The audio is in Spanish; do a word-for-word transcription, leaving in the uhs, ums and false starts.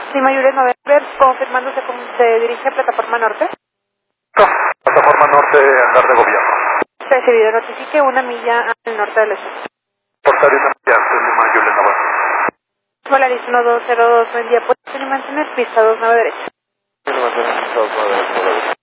Lima Juliet November, confirmando se, se dirige a Plataforma Norte. No, Plataforma Norte, hangar de gobierno. Recibido, notifique una milla al norte del este. Portario una milla antes de Lima Juliet November. Volaris uno dos cero dos, buen día, puede mantener pista dos nueve derecha. Tiene mantener pista dos nueve derecha.